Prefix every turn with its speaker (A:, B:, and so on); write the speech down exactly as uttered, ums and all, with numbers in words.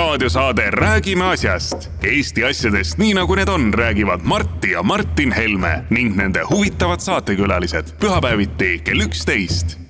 A: raadiosaade Räägime asjast. Eesti asjadest nii nagu need on, räägivad Martti ja Martin Helme ning nende huvitavad saatekülalised pühapäeviti kell üksteist.